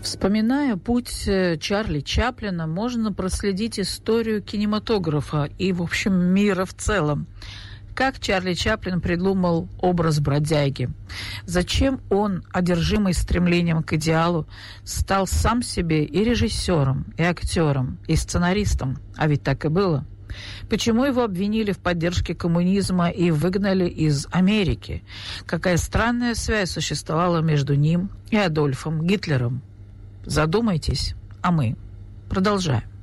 Вспоминая путь Чарли Чаплина, можно проследить историю кинематографа и, в общем, мира в целом. Как Чарли Чаплин придумал образ бродяги? Зачем он, одержимый стремлением к идеалу, стал сам себе и режиссером, и актером, и сценаристом? А ведь так и было. Почему его обвинили в поддержке коммунизма и выгнали из Америки? Какая странная связь существовала между ним и Адольфом Гитлером? Задумайтесь, а мы продолжаем.